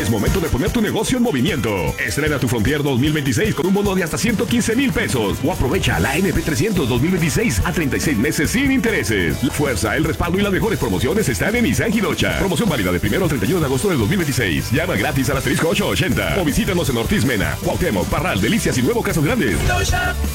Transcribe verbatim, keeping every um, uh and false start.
Es momento de poner tu negocio en movimiento. Estrena tu Frontier dos mil veintiséis con un bono de hasta ciento quince mil pesos. O aprovecha la N P trescientos dos mil veintiséis a treinta y seis meses sin intereses. La fuerza, el respaldo y las mejores promociones están en Nissan Girocha. Promoción válida de primero al treinta y uno de agosto de dos mil veintiséis. Llama gratis al asterisco ochocientos ochenta. O visítanos en Ortiz Mena, Cuauhtémoc, Parral, Delicias y Nuevo Casas Grandes.